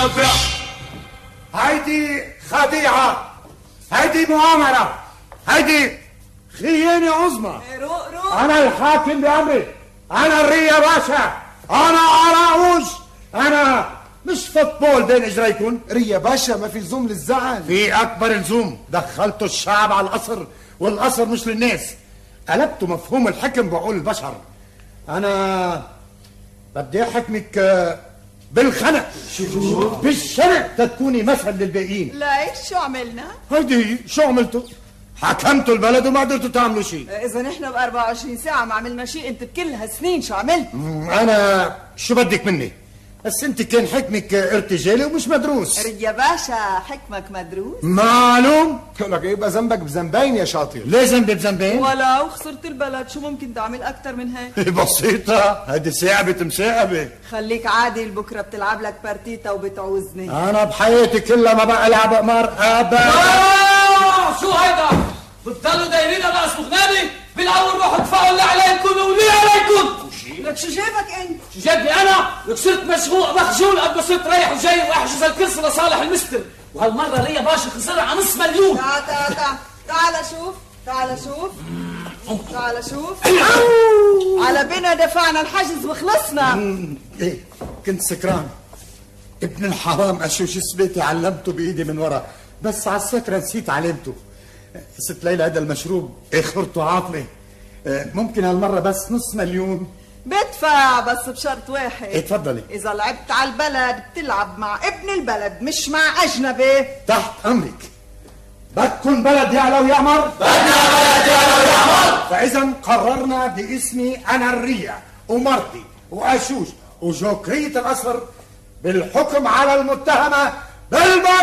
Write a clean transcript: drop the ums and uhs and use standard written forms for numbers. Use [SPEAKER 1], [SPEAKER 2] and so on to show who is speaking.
[SPEAKER 1] هيدي خديعة، هيدي مؤامرة، هيدي خيانة عظمى.
[SPEAKER 2] روق
[SPEAKER 1] أنا الحاكم بأمري، أنا الريا باشا، أنا عراوز، أنا مش فوتبول بين اجريكم.
[SPEAKER 3] ريا باشا ما في لزوم للزعل.
[SPEAKER 1] في أكبر لزوم، دخلتوا الشعب على القصر والقصر مش للناس، قلبتوا مفهوم الحكم بعقول البشر. أنا بدي أحكمك بالخنق، بالشرع تكوني مثل للباقيين.
[SPEAKER 2] ليش شو عملنا؟
[SPEAKER 1] هيدي شو عملتوا؟ حكمتوا البلد وما قدرتوا تعملوا شيء.
[SPEAKER 2] اذا نحن ب 24 ساعه ما عملنا شيء، انت بكل هالسنين شو عملت؟
[SPEAKER 1] انا شو بدك مني؟ بس انت كان حكمك ارتجالي ومش مدروس.
[SPEAKER 2] ريا باشا حكمك مدروس
[SPEAKER 1] معلوم.
[SPEAKER 3] لك يبقى ذنبك بذنبين يا شاطر.
[SPEAKER 1] ليه ذنبي بذنبين؟
[SPEAKER 2] ولو خسرت البلد شو ممكن تعمل اكثر من هيك؟
[SPEAKER 1] بسيطة، هيدي صعبة مساعبة.
[SPEAKER 2] خليك عادل، بكره بتلعب لك بارتيتا وبتعوزني.
[SPEAKER 1] انا بحياتي كلها ما بقى العب قمار ابدا.
[SPEAKER 4] شو هيدا؟ بتضلوا دايرين على اسم غنادي؟ بالاول روحوا ادفعوا اللي عليكم واللي عليكم.
[SPEAKER 2] لك شو جابك انت؟
[SPEAKER 4] شو جابني انا؟ لك صرت مخجول قد ما صرت رايح وجاي واحجز الكرسي لصالح المستر، وهالمره ريا باشا خسرها على نص مليون.
[SPEAKER 2] تعال شوف، تعال شوف، تعال شوف. على بنا دفعنا الحجز وخلصنا.
[SPEAKER 1] ايه كنت سكران. ابن الحرام اشوش سبيتي علمته بايدي من ورا، بس على السكرة نسيت علمته. ست ليلى هذا المشروب اخرته عاطلة. ممكن هالمرة بس نص مليون.
[SPEAKER 2] بدفع بس بشرط واحد.
[SPEAKER 1] اتفضلي.
[SPEAKER 2] إذا لعبت على البلد بتلعب مع ابن البلد مش مع أجنبي.
[SPEAKER 1] تحت أمرك. بدكن بلد يعلى ويعمر؟
[SPEAKER 4] بدنا بلد يعلى ويعمر.
[SPEAKER 1] فإذا قررنا باسمي أنا الريا ومرتي وأشوش وجوكرية القصر بالحكم على المتهمة بالبلد.